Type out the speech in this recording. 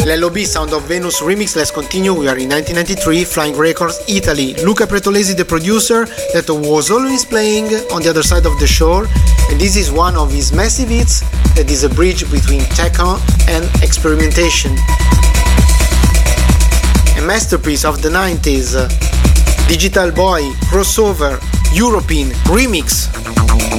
L'LOB Sound of Venus remix. Let's continue. We are in 1993, Flying Records, Italy. Luca Pretolesi, the producer, that was always playing on the other side of the shore. And this is one of his massive hits that is a bridge between techno and experimentation. A masterpiece of the 90s. Digital Boy, Crossover, European, Remix.